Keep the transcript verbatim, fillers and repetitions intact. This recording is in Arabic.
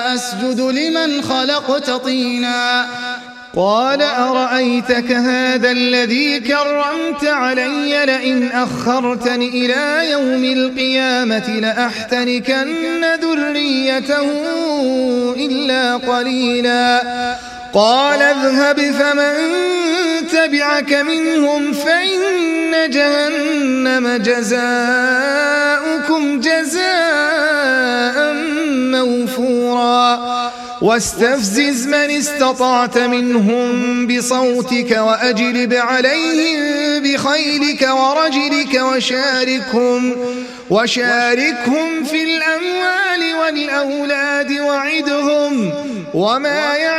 أسجد لمن خلقت طينا قال أرأيتك هذا الذي كرمت علي لئن أخرتني إلى يوم القيامة لأحتركن ذريته إلا قليلا قال اذهب فمن تبعك منهم فإن جهنم جزاؤكم جزاء موفورا واستفزز من استطعت منهم بصوتك وأجلب عليهم بخيلك ورجلك وشاركهم, وشاركهم في الأموال والأولاد وعدهم وما